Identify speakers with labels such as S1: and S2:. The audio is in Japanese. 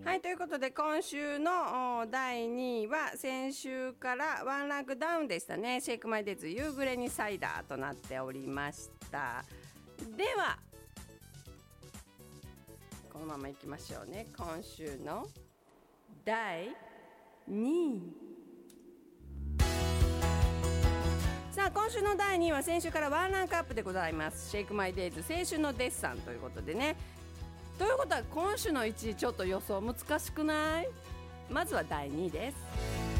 S1: はい、ということで今週の第2位は先週からワンランクダウンでしたね。シェイクマイデイズ夕暮れにサイダーとなっておりました。ではこのままいきましょうね。今週の第2位。さあ今週の第2位は先週からワンランクアップでございます。シェイクマイデイズ青春のデッサンということでね。ということは今週の1位ちょっと予想難しくない？まずは第2位です。